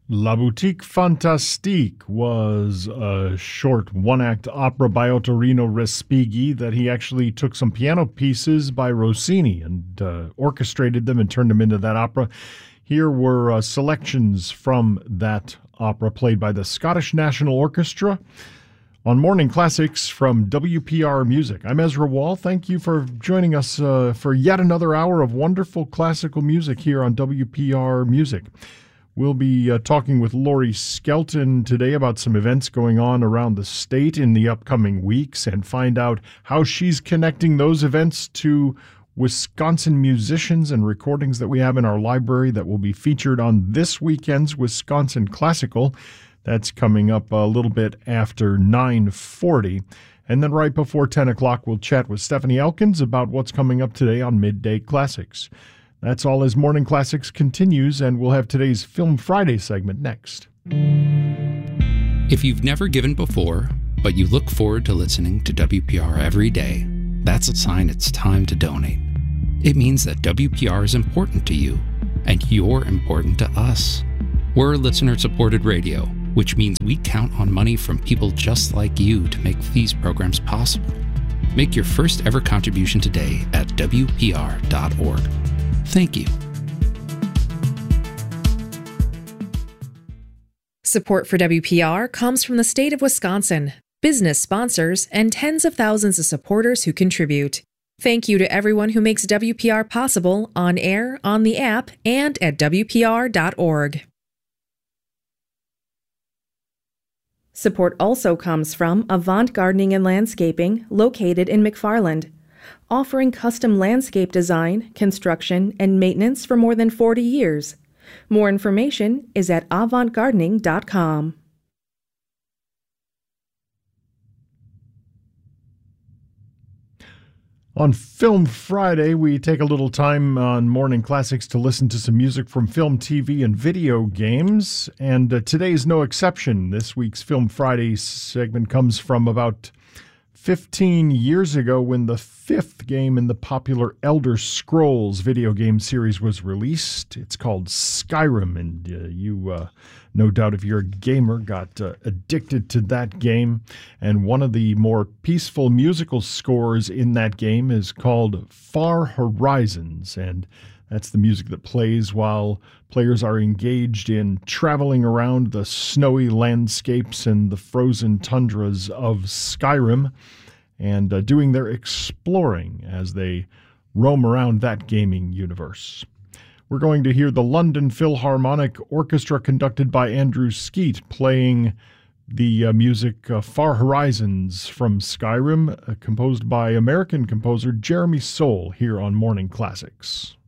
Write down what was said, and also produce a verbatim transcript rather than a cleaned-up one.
La Boutique Fantastique was a short one-act opera by Ottorino Respighi that he actually took some piano pieces by Rossini and uh, orchestrated them and turned them into that opera. Here were uh, selections from that opera played by the Scottish National Orchestra on Morning Classics from W P R Music. I'm Ezra Wall. Thank you for joining us uh, for yet another hour of wonderful classical music here on W P R Music. We'll be uh, talking with Lori Skelton today about some events going on around the state in the upcoming weeks and find out how she's connecting those events to Wisconsin musicians and recordings that we have in our library that will be featured on this weekend's Wisconsin Classical. That's coming up a little bit after nine forty. And then right before ten o'clock, we'll chat with Stephanie Elkins about what's coming up today on Midday Classics. That's all as Morning Classics continues, and we'll have today's Film Friday segment next. If you've never given before, but you look forward to listening to W P R every day, that's a sign it's time to donate. It means that W P R is important to you, and you're important to us. We're listener-supported radio, which means we count on money from people just like you to make these programs possible. Make your first ever contribution today at W P R dot org. Thank you. Support for W P R comes from the state of Wisconsin, business sponsors, and tens of thousands of supporters who contribute. Thank you to everyone who makes W P R possible on air, on the app, and at W P R dot org. Support also comes from Avant Gardening and Landscaping, located in McFarland, offering custom landscape design, construction, and maintenance for more than forty years. More information is at avant gardening dot com. On Film Friday, we take a little time on Morning Classics to listen to some music from film, T V, and video games. And uh, today's no exception. This week's Film Friday segment comes from about fifteen years ago when the fifth game in the popular Elder Scrolls video game series was released. It's called Skyrim, and uh, you, uh, no doubt if you're a gamer, got uh, addicted to that game. And one of the more peaceful musical scores in that game is called Far Horizons, and that's the music that plays while players are engaged in traveling around the snowy landscapes and the frozen tundras of Skyrim and uh, doing their exploring as they roam around that gaming universe. We're going to hear the London Philharmonic Orchestra conducted by Andrew Skeet playing the uh, music uh, Far Horizons from Skyrim, uh, composed by American composer Jeremy Soule here on Morning Classics.